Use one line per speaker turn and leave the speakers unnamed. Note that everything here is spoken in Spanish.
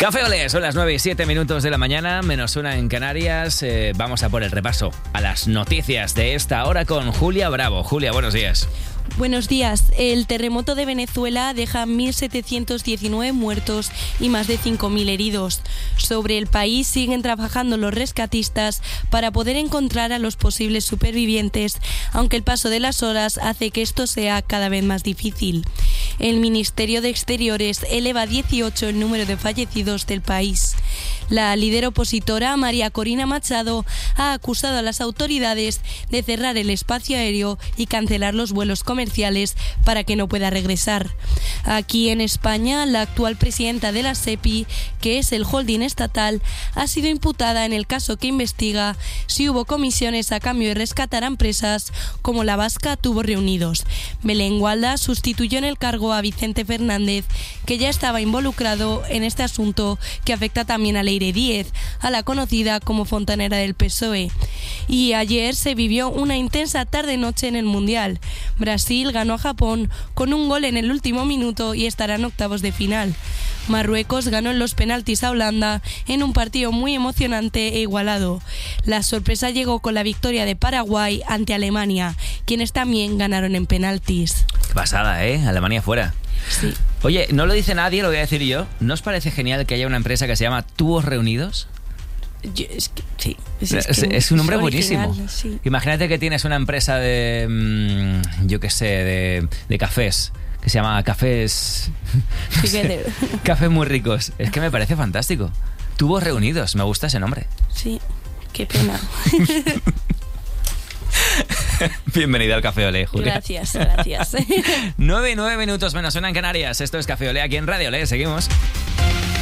Café Olé, son las 9:07 de la mañana, menos una en Canarias. Vamos a por el repaso a las noticias de esta hora con Julia Bravo. Julia, buenos días.
Buenos días. El terremoto de Venezuela deja 1.719 muertos y más de 5.000 heridos. Sobre el país siguen trabajando los rescatistas para poder encontrar a los posibles supervivientes, aunque el paso de las horas hace que esto sea cada vez más difícil. El Ministerio de Exteriores eleva a 18 el número de fallecidos del país. La líder opositora María Corina Machado ha acusado a las autoridades de cerrar el espacio aéreo y cancelar los vuelos comerciales para que no pueda regresar. Aquí en España, la actual presidenta de la SEPI, que es el holding estatal, ha sido imputada en el caso que investiga si hubo comisiones a cambio de rescatar a empresas como la vasca Tubos Reunidos. Belén Gualda sustituyó en el cargo a Vicente Fernández, que ya estaba involucrado en este asunto que afecta también a Leire Díez, a la conocida como fontanera del PSOE. Y ayer se vivió una intensa tarde-noche en el Mundial. Brasil ganó a Japón con un gol en el último minuto y estará en octavos de final. Marruecos ganó en los penaltis a Holanda en un partido muy emocionante e igualado. La sorpresa llegó con la victoria de Paraguay ante Alemania, quienes también ganaron en penaltis.
Qué pasada, Alemania fuera.
Sí.
Oye, no lo dice nadie, lo voy a decir yo. ¿No os parece genial que haya una empresa que se llama Tubos Reunidos?
Sí.
Es un nombre buenísimo.
Sí.
Imagínate que tienes una empresa de, yo qué sé, de cafés, que se llama Cafés... No sé, cafés muy ricos. Es que me parece fantástico. Tubos Reunidos, me gusta ese nombre.
Sí, qué pena.
Bienvenida al Café Olé, Julia.
Gracias.
9:09 menos una en Canarias. Esto es Café Olé aquí en Radio Olé. Seguimos.